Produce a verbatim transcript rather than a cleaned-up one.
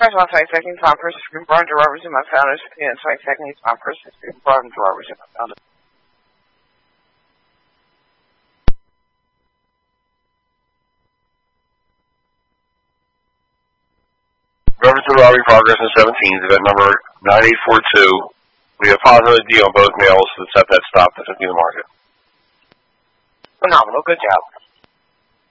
First of all, twenty seconds, my purse has been brought to robbers in my founders. And twenty seconds, my purse has been brought to robbers in my founders. Remington robbery progress in seventeen, event number nine eight four two. We have positive I D on both males to set that stop to fifty in the market. Phenomenal, good job.